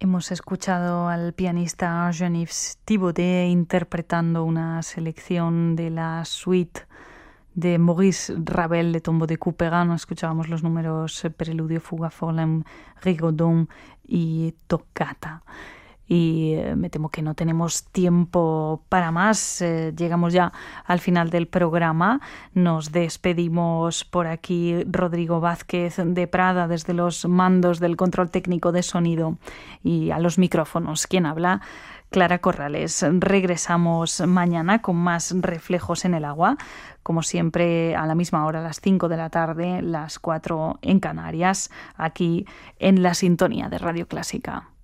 Hemos escuchado al pianista Jean-Yves Thibaudet interpretando una selección de la suite de Maurice Ravel de Tombeau de Couperin. Escuchábamos los números Preludio, Fuga, Follem, Rigaudon y Toccata. Y me temo que no tenemos tiempo para más. Llegamos ya al final del programa. Nos despedimos por aquí Rodrigo Vázquez de Prada desde los mandos del control técnico de sonido y a los micrófonos. ¿Quién habla? Clara Corrales. Regresamos mañana con más Reflejos en el Agua, como siempre a la misma hora, a las 5 de la tarde, las 4 en Canarias, aquí en la sintonía de Radio Clásica.